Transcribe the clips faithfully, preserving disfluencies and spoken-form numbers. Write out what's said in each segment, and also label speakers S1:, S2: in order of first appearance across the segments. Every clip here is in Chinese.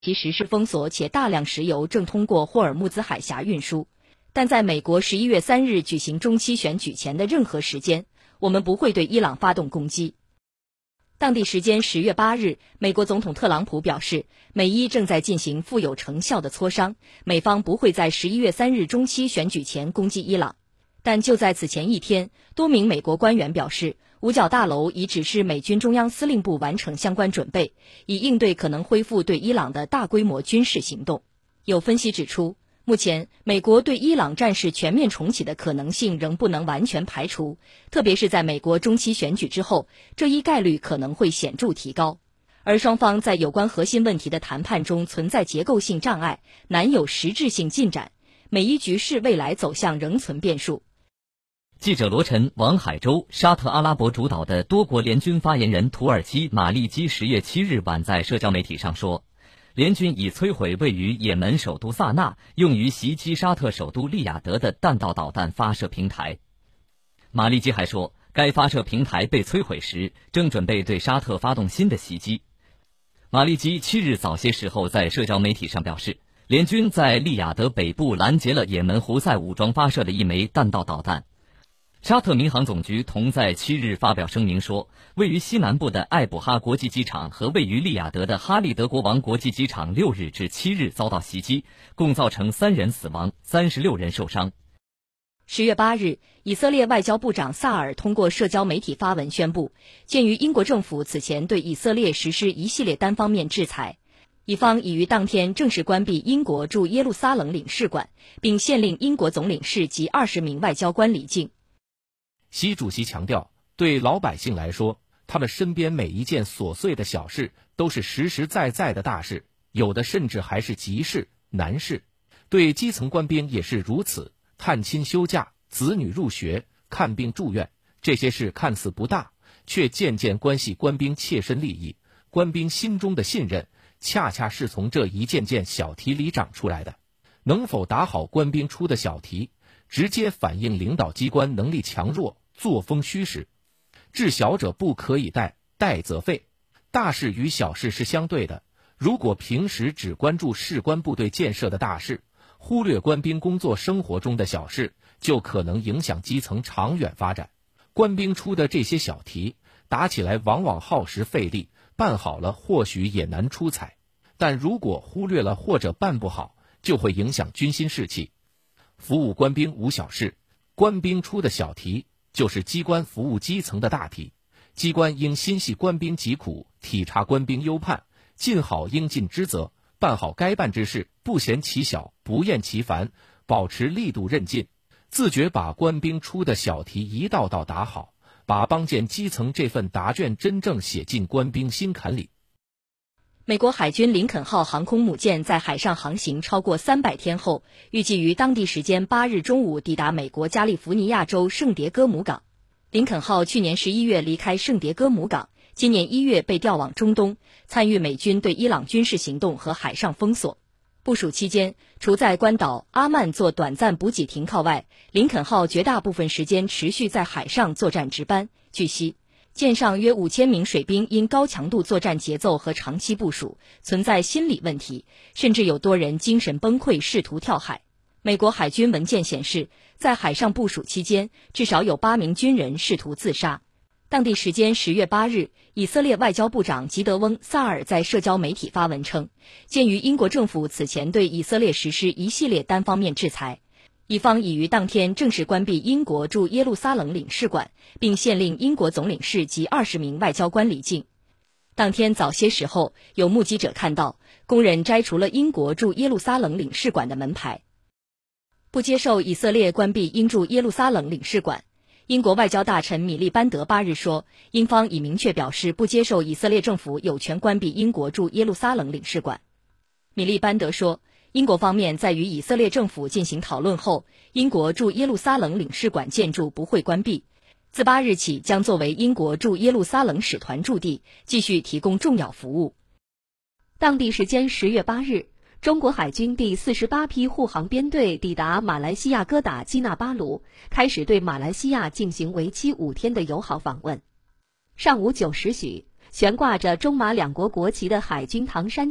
S1: 其实施封锁，且大量石油正通过霍尔木兹海峡运输。但在美国十一月三日举行中期选举前的任何时间，我们不会对伊朗发动攻击。当地时间十月八日，美国总统特朗普表示，美伊正在进行富有成效的磋商，美方不会在十一月三日中期选举前攻击伊朗。但就在此前一天，多名美国官员表示，五角大楼已指示美军中央司令部完成相关准备，以应对可能恢复对伊朗的大规模军事行动。有分析指出，目前美国对伊朗战事全面重启的可能性仍不能完全排除，特别是在美国中期选举之后，这一概率可能会显著提高。而双方在有关核心问题的谈判中存在结构性障碍，难有实质性进展，美伊局势未来走向仍存变数。
S2: 记者罗晨、王海洲，沙特阿拉伯主导的多国联军发言人土耳其马利基十月七日晚在社交媒体上说，联军已摧毁位于也门首都萨那用于袭击沙特首都利雅得的弹道导弹发射平台。马利基还说，该发射平台被摧毁时正准备对沙特发动新的袭击。马利基七日早些时候在社交媒体上表示，联军在利雅得北部拦截了也门胡塞武装发射的一枚弹道导弹。沙特民航总局同在七日发表声明说，位于西南部的艾卜哈国际机场和位于利雅得的哈利德国王国际机场六日至七日遭到袭击，共造成三人死亡，三十六人受伤。
S1: 十月八日，以色列外交部长萨尔通过社交媒体发文宣布，鉴于英国政府此前对以色列实施一系列单方面制裁，以方已于当天正式关闭英国驻耶路撒冷领事馆，并限令英国总领事及二十名外交官离境。
S3: 习主席强调，对老百姓来说，他们身边每一件琐碎的小事都是实实在在的大事，有的甚至还是急事、难事。对基层官兵也是如此，探亲休假、子女入学、看病住院，这些事看似不大，却渐渐关系官兵切身利益。官兵心中的信任，恰恰是从这一件件小题里长出来的。能否打好官兵出的小题，直接反映领导机关能力强弱、作风虚实。治小者不可以怠，怠则废。大事与小事是相对的，如果平时只关注士官部队建设的大事，忽略官兵工作生活中的小事，就可能影响基层长远发展。官兵出的这些小题，打起来往往耗时费力，办好了或许也难出彩，但如果忽略了或者办不好，就会影响军心士气。服务官兵无小事，官兵出的小题就是机关服务基层的大题。机关应心系官兵疾苦，体察官兵忧盼，尽好应尽之责，办好该办之事，不嫌其小，不厌其烦，保持力度韧劲，自觉把官兵出的小题一道道打好，把帮建基层这份答卷真正写进官兵心坎里。
S1: 美国海军林肯号航空母舰在海上航行超过三百天后，预计于当地时间八日中午抵达美国加利福尼亚州圣迭戈姆港。林肯号去年十一月离开圣迭戈姆港，今年一月被调往中东，参与美军对伊朗军事行动和海上封锁。部署期间，除在关岛阿曼做短暂补给停靠外，林肯号绝大部分时间持续在海上作战值班。据悉，舰上约五千名水兵因高强度作战节奏和长期部署，存在心理问题，甚至有多人精神崩溃，试图跳海。美国海军文件显示，在海上部署期间，至少有八名军人试图自杀。当地时间十月八日，以色列外交部长吉德翁·萨尔在社交媒体发文称，鉴于英国政府此前对以色列实施一系列单方面制裁，以方已于当天正式关闭英国驻耶路撒冷领事馆，并限令英国总领事及二十名外交官离境。当天早些时候，有目击者看到工人摘除了英国驻耶路撒冷领事馆的门牌。不接受以色列关闭英驻耶路撒冷领事馆，英国外交大臣米利班德八日说，英方已明确表示不接受以色列政府有权关闭英国驻耶路撒冷领事馆。米利班德说，英国方面在与以色列政府进行讨论后，英国驻耶路撒冷领事馆建筑不会关闭，自八日起将作为英国驻耶路撒冷使团驻地，继续提供重要服务。
S4: 当地时间十月八日，中国海军第四十八批护航编队抵达马来西亚哥打基纳巴鲁，开始对马来西亚进行为期五天的友好访问。上午九时许，悬挂着中马两国国旗的海军唐山舰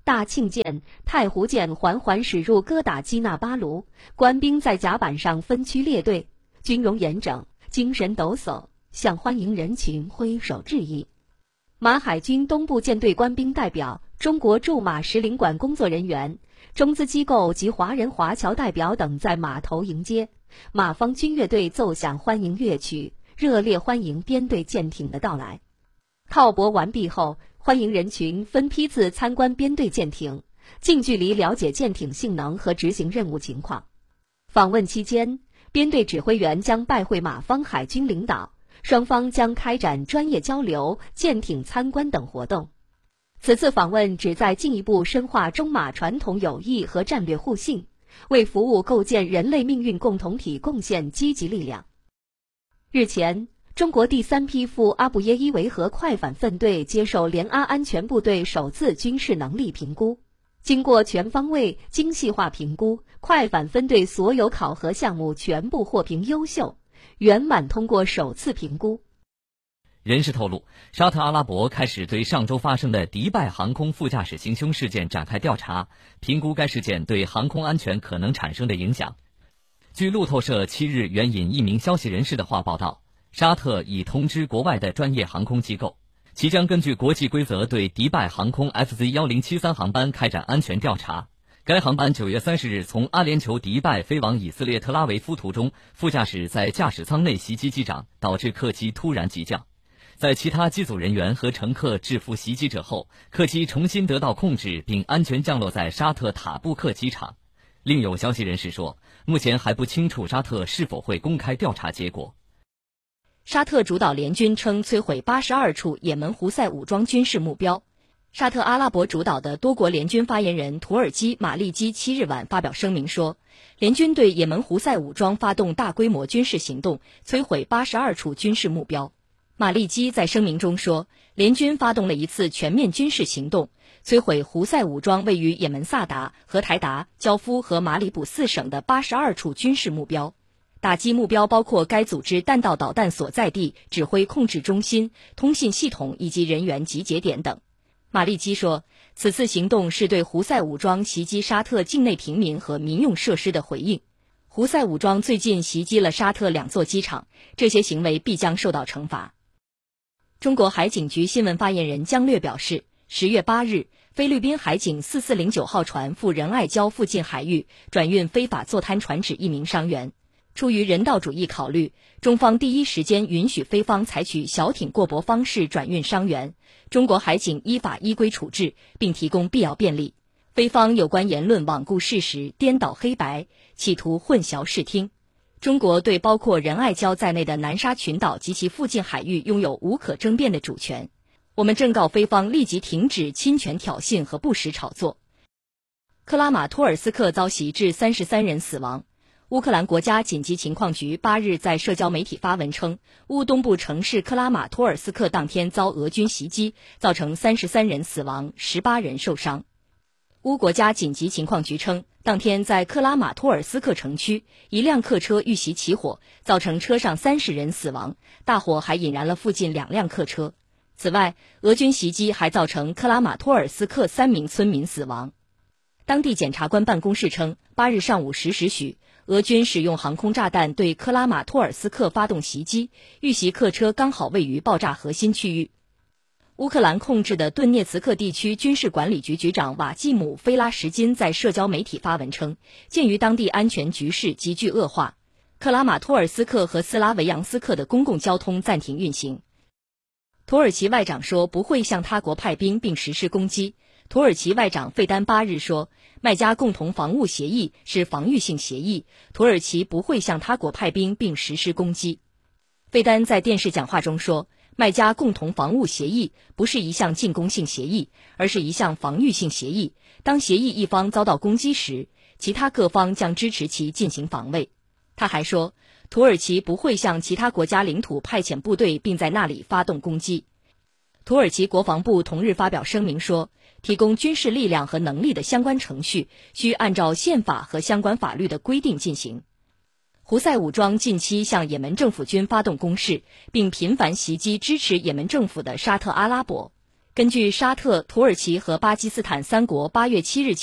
S4: 大庆舰、太湖舰缓缓驶入哥打基纳巴卢，官兵在甲板上分区列队，军容严整，精神抖擞，向欢迎人群挥手致意。马海军东部舰队官兵代表、中国驻马使领馆工作人员、中资机构及华人华侨代表等在码头迎接，马方军乐队奏响欢迎乐曲，热烈欢迎编队舰艇的到来。靠泊完毕后，欢迎人群分批次参观编队舰艇，近距离了解舰艇性能和执行任务情况。访问期间，编队指挥员将拜会马方海军领导，双方将开展专业交流、舰艇参观等活动。此次访问旨在进一步深化中马传统友谊和战略互信，为服务构建人类命运共同体贡献积极力量。日前，中国第三批赴阿布耶伊维和快反分队接受联阿安全部队首次军事能力评估，经过全方位、精细化评估，快反分队所有考核项目全部获评优秀，圆满通过首次评估。
S2: 人士透露，沙特阿拉伯开始对上周发生的迪拜航空副驾驶行凶事件展开调查，评估该事件对航空安全可能产生的影响。据路透社七日援引一名消息人士的话报道，沙特已通知国外的专业航空机构，其将根据国际规则对迪拜航空 F Z 一零七三航班开展安全调查。该航班九月三十日从阿联酋迪拜飞往以色列特拉维夫途中，副驾驶在驾驶舱内袭击机长，导致客机突然急降。在其他机组人员和乘客制服袭击者后，客机重新得到控制并安全降落在沙特塔布克机场。另有消息人士说，目前还不清楚沙特是否会公开调查结果。
S1: 沙特主导联军称摧毁八十二处也门胡塞武装军事目标。沙特阿拉伯主导的多国联军发言人土耳其马利基七日晚发表声明说，联军对也门胡塞武装发动大规模军事行动，摧毁八十二处军事目标。马利基在声明中说，联军发动了一次全面军事行动，摧毁胡塞武装位于也门萨达、和台达、焦夫和马里卜四省的八十二处军事目标。打击目标包括该组织弹道导弹所在地、指挥控制中心、通信系统以及人员集结点等。马利基说，此次行动是对胡塞武装袭击沙特境内平民和民用设施的回应。胡塞武装最近袭击了沙特两座机场，这些行为必将受到惩罚。中国海警局新闻发言人姜略表示，十月八日，菲律宾海警四四零九号船赴仁爱礁附近海域转运非法坐滩船只一名伤员。出于人道主义考虑，中方第一时间允许菲方采取小艇过驳方式转运伤员，中国海警依法依规处置，并提供必要便利。菲方有关言论罔顾事实、颠倒黑白，企图混淆视听。中国对包括仁爱礁在内的南沙群岛及其附近海域拥有无可争辩的主权。我们正告菲方立即停止侵权挑衅和不实炒作。克拉马托尔斯克遭袭致三十三人死亡。乌克兰国家紧急情况局八日在社交媒体发文称，乌东部城市克拉马托尔斯克当天遭俄军袭击，造成三十三人死亡，十八人受伤。乌国家紧急情况局称，当天在克拉马托尔斯克城区，一辆客车遇袭起火，造成车上三十人死亡，大火还引燃了附近两辆客车。此外，俄军袭击还造成克拉马托尔斯克三名村民死亡。当地检察官办公室称，八日上午十时许，俄军使用航空炸弹对克拉马托尔斯克发动袭击，遇袭客车刚好位于爆炸核心区域。乌克兰控制的顿涅茨克地区军事管理局局长瓦季姆·菲拉什金在社交媒体发文称，鉴于当地安全局势急剧恶化，克拉马托尔斯克和斯拉维扬斯克的公共交通暂停运行。土耳其外长说不会向他国派兵并实施攻击。土耳其外长费丹八日说，麦加共同防务协议是防御性协议，土耳其不会向他国派兵并实施攻击。费丹在电视讲话中说，麦加共同防务协议不是一项进攻性协议，而是一项防御性协议。当协议一方遭到攻击时，其他各方将支持其进行防卫。他还说，土耳其不会向其他国家领土派遣部队并在那里发动攻击。土耳其国防部同日发表声明说，提供军事力量和能力的相关程序需按照宪法和相关法律的规定进行。胡塞武装近期向也门政府军发动攻势，并频繁袭击支持也门政府的沙特阿拉伯。 根据沙特、土耳其和巴基斯坦三国八月七日